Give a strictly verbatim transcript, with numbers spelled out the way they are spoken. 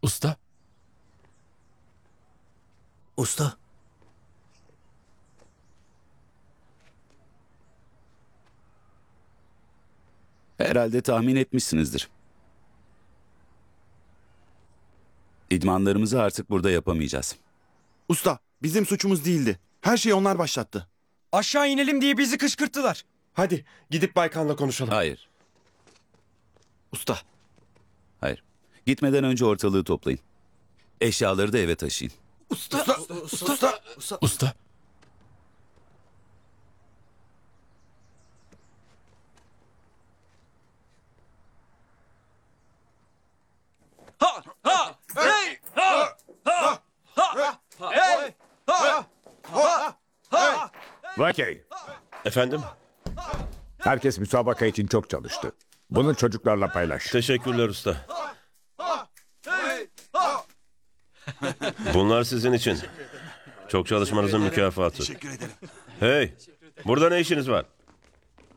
Usta. Usta. Herhalde tahmin etmişsinizdir. İdmanlarımızı artık burada yapamayacağız. Usta, bizim suçumuz değildi. Her şeyi onlar başlattı. Aşağı inelim diye bizi kışkırttılar. Hadi gidip Baykan'la konuşalım. Hayır, Usta. hayır. Gitmeden önce ortalığı toplayın. Eşyaları da eve taşıyın. Usta. Usta. Usta. Usta. Usta. Vakey, Efendim? herkes müsabaka için çok çalıştı. Bunu çocuklarla paylaş. Teşekkürler usta. Bunlar sizin için. Çok çalışmanızın mükafatı. Teşekkür ederim. Hey, burada ne işiniz var?